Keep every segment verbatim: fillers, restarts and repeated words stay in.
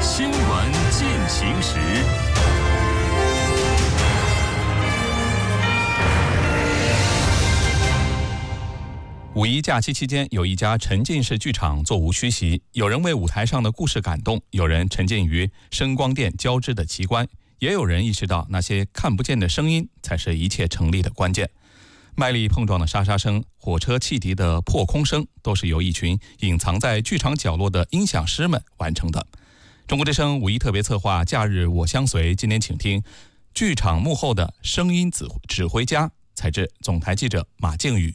新闻进行时。五一假期期间，有一家沉浸式剧场座无虚席，有人为舞台上的故事感动，有人沉浸于声光电交织的奇观，也有人意识到那些看不见的声音才是一切成立的关键。麦粒碰撞的沙沙声，火车汽笛的破空声，都是由一群隐藏在剧场角落的音响师们完成的。中国之声五一特别策划假日我相随，今天请听剧场幕后的声音指指挥家，采自总台记者马靖宇。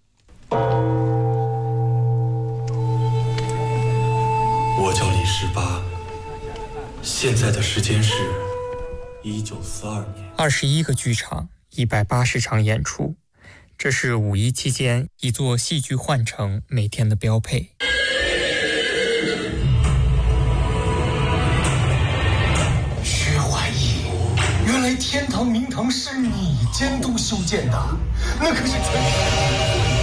我叫李十八，现在的时间是一九四二年。 二十一个剧场，一百八十场演出，这是五一期间一座戏剧换乘每天的标配。 薛怀义，原来天堂明堂是你监督修建的，那可是全。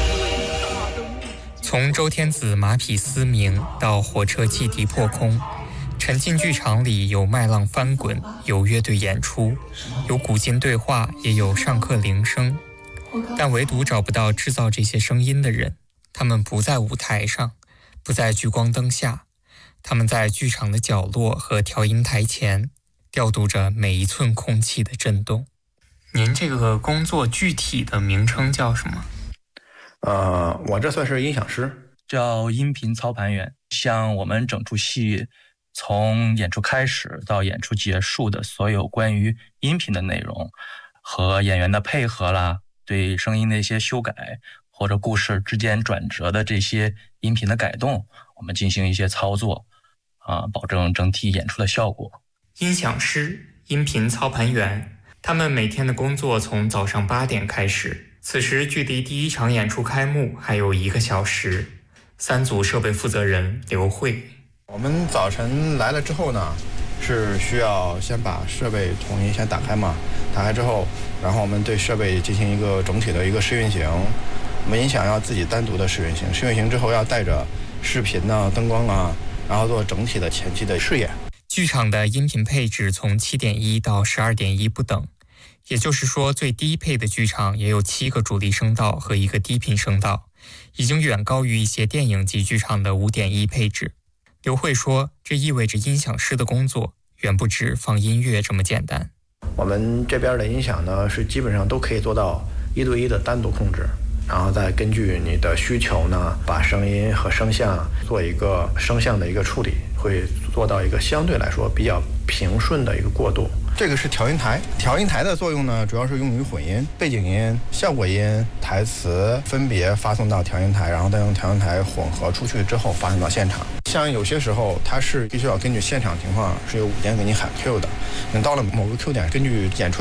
从周天子马匹嘶鸣到火车汽笛破空，沉浸剧场里有麦浪翻滚，有乐队演出，有古今对话，也有上课铃声，但唯独找不到制造这些声音的人。他们不在舞台上，不在聚光灯下，他们在剧场的角落和调音台前，调度着每一寸空气的震动。您这个工作具体的名称叫什么？ 呃，我这算是音响师， 叫音频操盘员。像我们整出戏从演出开始到演出结束的所有关于音频的内容和演员的配合啦，对声音的一些修改或者故事之间转折的这些音频的改动，我们进行一些操作啊，保证整体演出的效果。 音响师、音频操盘员，他们每天的工作从早上八点开始，此时距离第一场演出开幕还有一个小时。三组设备负责人刘慧， 我们早晨来了之后呢，是需要先把设备统一先打开嘛，打开之后，然后我们对设备进行一个整体的一个试运行。我们音响要自己单独的试运行，试运行之后要带着视频啊、灯光啊，然后做整体的前期的试演。 剧场的音频配置从七点一到十二点一不等，也就是说最低配的剧场也有七个主力声道和一个低频声道，已经远高于一些电影级剧场的五点一配置。刘慧说，这意味着音响师的工作远不止放音乐这么简单。 我们这边的音响呢，是基本上都可以做到一对一的单独控制，然后再根据你的需求呢，把声音和声像做一个声像的一个处理，会做到一个相对来说比较平顺的一个过渡。这个是调音台，调音台的作用呢，主要是用于混音、背景音、效果音、台词分别发送到调音台，然后再用调音台混合出去之后发送到现场。像有些时候它是必须要根据现场情况是有五点给你喊 Q 的，你到了某个 Q 点，根据演出